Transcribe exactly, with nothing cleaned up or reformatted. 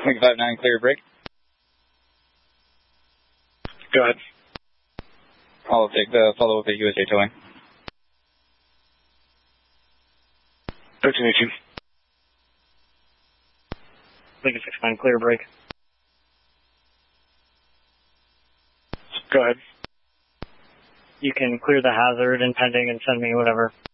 Lincoln five nine, clear break. Go ahead. I'll take the follow up at U S A Towing. thirteen eighteen. Lincoln six nine, clear break. Go ahead. You can clear the hazard and pending and send me whatever.